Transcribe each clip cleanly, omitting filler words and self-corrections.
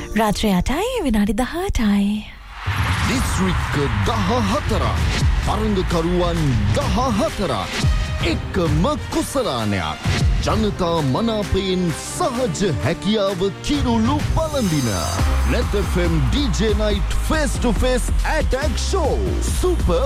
රාත්‍රී 8යි විනාඩි 18යි. දිස්ත්‍රික්ක 14. තරඟකරුවන් 14. එකම කුසලානයක්. ජනතා මනාපයෙන් සහජ හැකියාව කිරුළු පළඳින Net FM DJ Night Face to Face Attack Show Super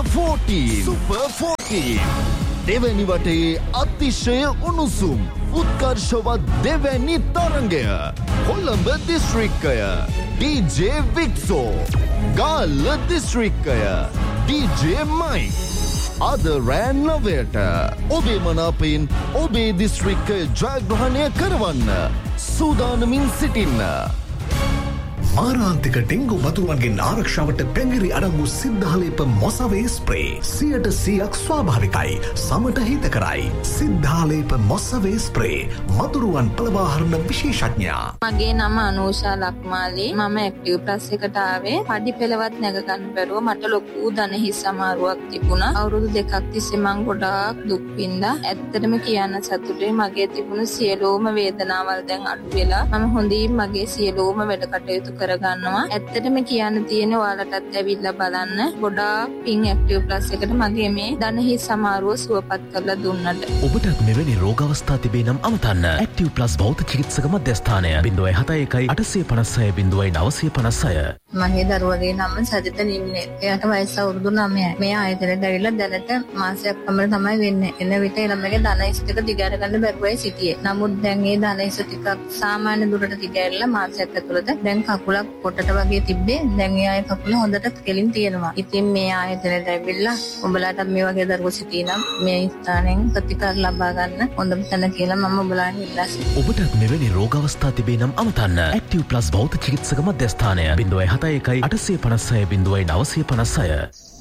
14. දෙවැනි වටේ අතිශය උණුසුම් උත්කර්ෂවත් දෙවැනි තරඟය Colombo දිස්ත්‍රික්කය DJ Vixo Galle දිස්ත්‍රික්කය DJ Mike අද රෑ 9ට ඔබේ මනාපයෙන් ඔබේ දිස්ත්‍රික්කය ජයග්‍රහණය කරවන්න සූදානමින් සිටින්න. මාරාන්තික ඩෙංගු මතුරුවන්ගෙන් ආරක්ෂාවට පැංගිරි අඩංගු සිද්ධාලේප මොසවේ ස්ප්‍රේ 100% ස්වාභාවිකයි සමට හිතකරයි. සිද්ධාලේප මොසවේ ස්ප්‍රේ මතුරුවන් පළවාහරණ විශේෂඥයා. මගේ නම අනූෂා ලක්මාලි. මම ඇක්ටිව් ප්ලස් එකට ආවේ. පඩි පෙළවත් නැග ගන්න බැරුව මට ලොකු දණහිස් අමාරුවක් තිබුණා. අවුරුදු 2ක් තිස්සේ මං ගොඩාක් දුක් විඳා. ඇත්තටම කියන්න සතුටුයි. මගේ තිබුණු සියලුම වේදනාවල් දැන් අඩු වෙලා මම හොඳින් මගේ සියලුම වැඩ කටයුතු කරගන්නවා. ඇත්තටම කියන්න තියෙන ඔයාලටත් ඇවිල්ලා බලන්න. ගොඩාක් පින් ඇක්ටිව් ප්ලස් එකට මගේ මේ දණහිස් සමාරුව සුවපත් කරලා දුන්නට. ඔබටත් මෙවැනි රෝග අවස්ථා තිබේ නම් අමතන්න. ඇක්ටිව් ප්ලස් භෞත චිකිත්සක මධ්‍යස්ථානය 071 856 956. මගේ දරුවගේ නම සජිත නින්නේ. එයාට වයස අවුරුදු 9යි. මෙයා ආයතනයට ඇවිල්ලා දැනට මාසයක් පමණ තමයි වෙන්නේ. එන විට ළමගේ දණහිස් ටික දිගට ගන්න බැරුවයි සිටියේ. නමුත් දැන් මේ දණහිස් ටිකක් සාමාන්‍ය දුරට දිගහැරලා මාසයක් ඇතුළත දැන් කකුලක් පොටට වගේ තිබ්බේ. දැන් ඒ ආයේ කකුල හොඳට කෙලින් තියෙනවා. ඉතින් මේ ආයතනයට ඇවිල්ලා ඔබලාට මේ වගේ දරුවෝ සිටිනම් මේ ස්ථානෙන් ප්‍රතිකාර ලබා ගන්න හොඳම තැන කියලා මම ඔබලාට ඉල්ලා සිටිනවා. ඔබටත් මෙවැනි රෝග අවස්ථා තිබේ නම් අමතන්න. ඇක්ටිව් ප්ලස් භෞත චිකිත්සක මධ්‍යස්ථානය 071 856 956.